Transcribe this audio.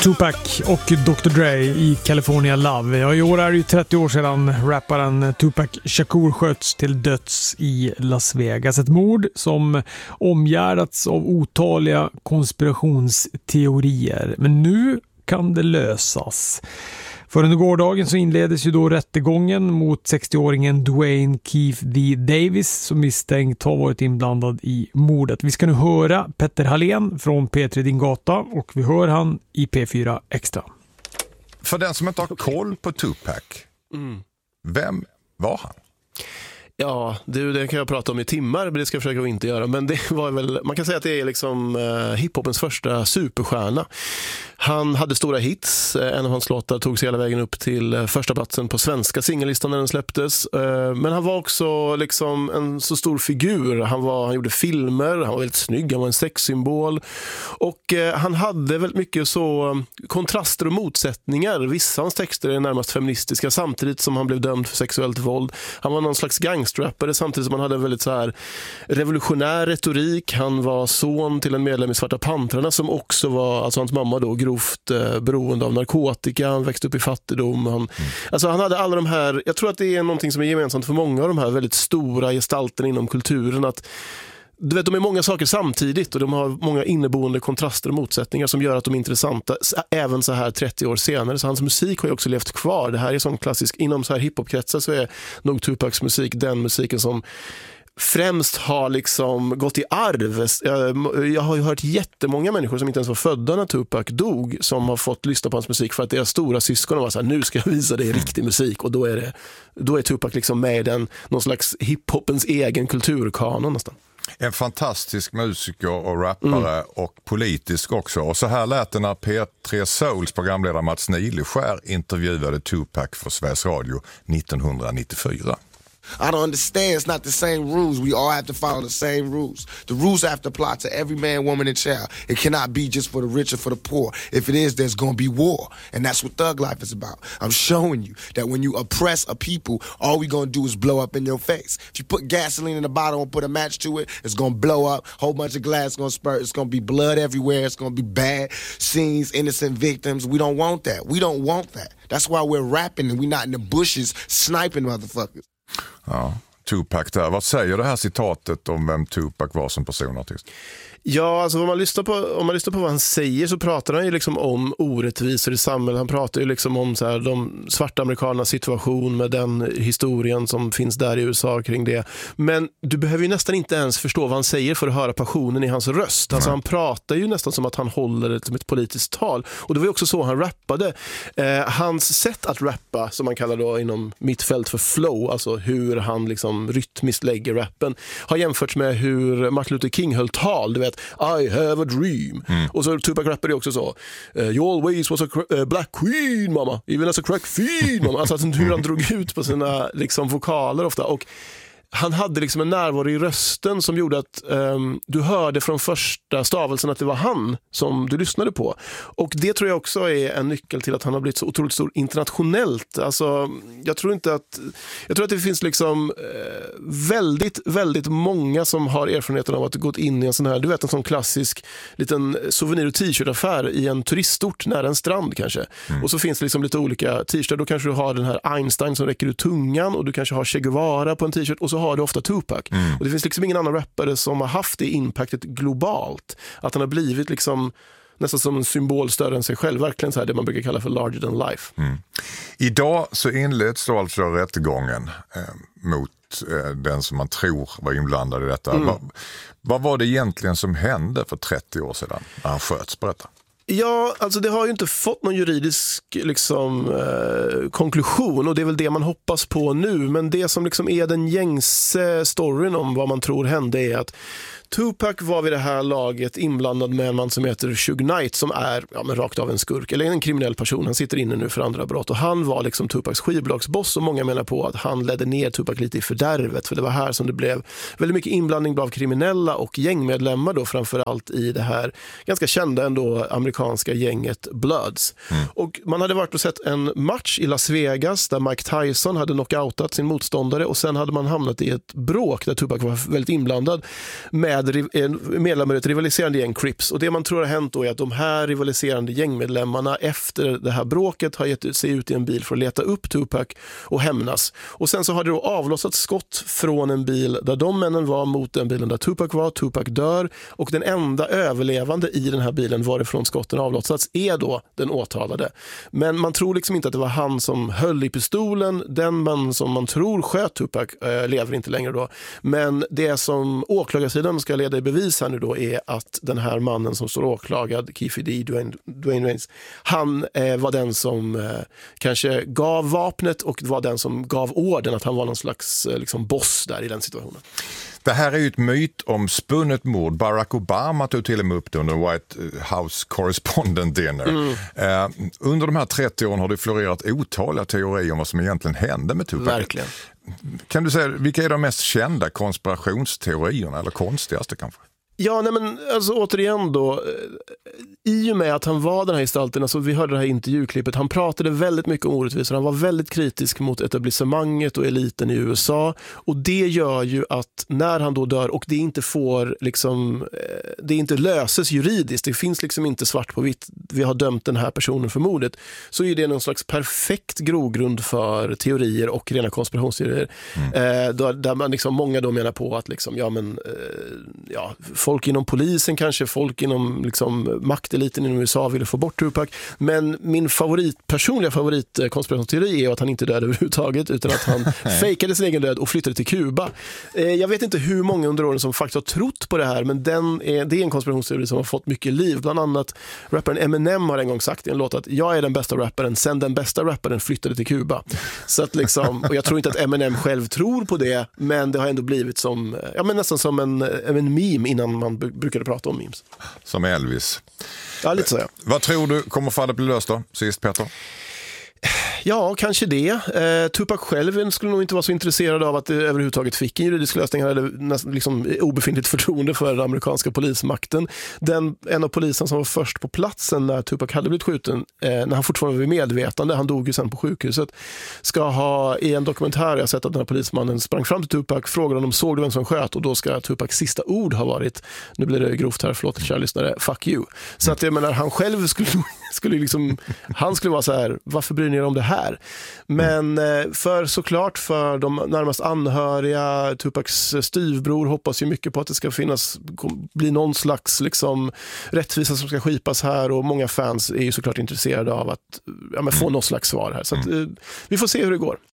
Tupac och Dr. Dre i California Love. Ja, i år är det ju 30 år sedan rapparen Tupac Shakur sköts till döds i Las Vegas. Ett mord som omgärdats av otaliga konspirationsteorier. Men nu kan det lösas. För under gårdagen så inleddes ju då rättegången mot 60-åringen Dwayne Keith D. Davis som misstänkt har varit inblandad i mordet. Vi ska nu höra Petter Hallén från P3 Din Gata och vi hör han i P4 Extra. För den som inte har koll på Tupac, vem var han? Ja, det kan jag prata om i timmar, men det ska jag försöka att inte göra. Men det var väl, man kan säga att det är liksom hiphopens första superstjärna. Han hade stora hits. En av hans låtar tog sig hela vägen upp till första platsen på svenska singellistan när den släpptes. Men han var också liksom en så stor figur. Han gjorde filmer, han var väldigt snygg, han var en sexsymbol. Och han hade väldigt mycket så kontraster och motsättningar. Vissa av hans texter är närmast feministiska samtidigt som han blev dömd för sexuellt våld. Han var någon slags gangsterrappare samtidigt som han hade en väldigt så här revolutionär retorik. Han var son till en medlem i Svarta Pantrarna som också var, alltså hans mamma då, grovt beroende av narkotika. Han växte upp i fattigdom. Alltså han hade alla de här, jag tror att det är någonting som är gemensamt för många av de här väldigt stora gestalterna inom kulturen, att du vet, de är många saker samtidigt och de har många inneboende kontraster och motsättningar som gör att de är intressanta även så här 30 år senare. Så hans musik har ju också levt kvar. Det här är sån klassisk, inom så här hiphopkretsar så är nog Tupacs musik den musiken som främst har liksom gått i arv. Jag har ju hört jättemånga människor som inte ens var födda när Tupac dog som har fått lyssna på hans musik för att deras stora syskon var så här: nu ska jag visa dig riktig musik, och då är Tupac liksom med i någon slags hiphopens egen kulturkanon nästan. En fantastisk musiker och rappare och politisk också. Och så här lät det när P3 Souls programledare Mats Nileskär intervjuade Tupac för Sveriges Radio 1994. I don't understand. It's not the same rules. We all have to follow the same rules. The rules have to apply to every man, woman, and child. It cannot be just for the rich or for the poor. If it is, there's going to be war. And that's what thug life is about. I'm showing you that when you oppress a people, all we're going to do is blow up in your face. If you put gasoline in a bottle and put a match to it, it's going to blow up. A whole bunch of glass is going to spurt. It's going to be blood everywhere. It's going to be bad scenes, innocent victims. We don't want that. We don't want that. That's why we're rapping and we're not in the bushes sniping motherfuckers. Ja, Tupac där. Vad säger det här citatet om vem Tupac var som personartist? Ja, alltså om man lyssnar på vad han säger så pratar han ju liksom om orättvisor i samhället. Han pratar ju liksom om så här, de svarta amerikanernas situation med den historien som finns där i USA kring det. Men du behöver ju nästan inte ens förstå vad han säger för att höra passionen i hans röst. Alltså han pratar ju nästan som att han håller ett politiskt tal. Och det var ju också så han rappade. Hans sätt att rappa, som man kallar då inom mitt fält för flow, alltså hur han liksom rytmiskt lägger rappen, har jämförts med hur Martin Luther King höll tal. Du vet, I have a dream. Och så Tupac rappade också så: you always was a black queen, mamma. Even as a crack fiend, mamma. Alltså hur han drog ut på sina liksom vokaler ofta. Och han hade liksom en närvaro i rösten som gjorde att du hörde från första stavelsen att det var han som du lyssnade på. Och det tror jag också är en nyckel till att han har blivit så otroligt stor internationellt. Alltså, jag tror att det finns liksom väldigt, väldigt många som har erfarenheten av att gått in i en sån här, du vet, en sån klassisk liten souvenir- och t-shirtaffär i en turistort nära en strand kanske. Och så finns det liksom lite olika t-shirtar. Då kanske du har den här Einstein som räcker ur tungan, och du kanske har Che Guevara på en t-shirt, och så har du ofta Tupac. Och det finns liksom ingen annan rappare som har haft det impactet globalt. Att han har blivit liksom nästan som en symbol större än sig själv. Verkligen så här det man brukar kalla för larger than life. Idag så inleds då alltså rättegången mot den som man tror var inblandad i detta. Vad var det egentligen som hände för 30 år sedan när han sköts? Berätta. Ja, alltså det har ju inte fått någon juridisk liksom, konklusion, och det är väl det man hoppas på nu. Men det som liksom är den gängse storyn om vad man tror hände är att Tupac var vid det här laget inblandad med en man som heter Suge Knight, som är rakt av en skurk eller en kriminell person. Han sitter inne nu för andra brott, och han var liksom Tupacs skivbolagsboss, och många menar på att han ledde ner Tupac lite i fördärvet, för det var här som det blev väldigt mycket inblandning av kriminella och gängmedlemmar då, framförallt i det här ganska kända ändå amerikanska gänget Bloods. Och man hade varit och sett en match i Las Vegas där Mike Tyson hade knockoutat sin motståndare, och sen hade man hamnat i ett bråk där Tupac var väldigt inblandad med med medlemmar i ett rivaliserande gäng Crips. Och det man tror har hänt då är att de här rivaliserande gängmedlemmarna efter det här bråket har gett sig ut i en bil för att leta upp Tupac och hämnas. Och sen så har det då avlossats skott från en bil där de männen var mot den bilen där Tupac var. Tupac dör och den enda överlevande i den här bilen varifrån skotten avlossats är då den åtalade. Men man tror liksom inte att det var han som höll i pistolen. Den man som man tror sköt Tupac lever inte längre då. Men det som åklagarsidan ska leda i bevis här nu då är att den här mannen som står åklagad, Keefe D. Dwayne Waynes, han var den som kanske gav vapnet och var den som gav orden, att han var någon slags liksom boss där i den situationen. Det här är ju ett mytomspunnet mord. Barack Obama tog till och med upp det under White House Correspondent Dinner. Under de här 30 åren har det florerat otaliga teorier om vad som egentligen hände med Tupac. Verkligen. Kan du säga, vilka är de mest kända konspirationsteorierna, eller konstigaste kanske? Ja, nej men alltså återigen då, i och med att han var den här gestalten, alltså vi hörde det här intervjuklippet, han pratade väldigt mycket om orättvisor, han var väldigt kritisk mot etablissemanget och eliten i USA, och det gör ju att när han då dör och det inte får liksom, det inte löses juridiskt, det finns liksom inte svart på vitt, vi har dömt den här personen för mordet, så är det någon slags perfekt grogrund för teorier och rena konspirationsteorier. Där man liksom, många då menar på att liksom, folk inom polisen, kanske folk inom liksom makteliten inom USA ville få bort Tupac. Men min personliga favoritkonspirationsteori är att han inte dödade överhuvudtaget, utan att han fejkade sin egen död och flyttade till Kuba. Jag vet inte hur många under åren som faktiskt har trott på det här, men det är en konspirationsteori som har fått mycket liv. Bland annat rapparen Eminem har en gång sagt i en låt att jag är den bästa rapparen sen den bästa rapparen flyttade till Kuba. Så att liksom, och jag tror inte att Eminem själv tror på det, men det har ändå blivit som, nästan som en meme innan man brukade prata om memes. Som Elvis. Ja, lite så, ja. Vad tror du kommer fallet bli löst då, sist Peter? Ja, kanske det. Tupac själv skulle nog inte vara så intresserad av att det överhuvudtaget fick en juridisk lösning. Han hade nästan liksom obefintligt förtroende för den amerikanska polismakten. En av polisen som var först på platsen när Tupac hade blivit skjuten, när han fortfarande var vid medvetande, han dog ju sen på sjukhuset, ska ha i en dokumentär jag sett att den här polismannen sprang fram till Tupac, frågade honom, såg du vem som sköt? Och då ska Tupacs sista ord ha varit, nu blir det grovt här, förlåt kära lyssnare, fuck you. Så att jag menar, han själv skulle liksom, han skulle vara så här, varför bryr ni er om det här? Men för de närmast anhöriga, Tupacs styvbror hoppas ju mycket på att det ska bli någon slags liksom rättvisa som ska skipas här, och många fans är ju såklart intresserade av att få någon slags svar här. Så att, vi får se hur det går.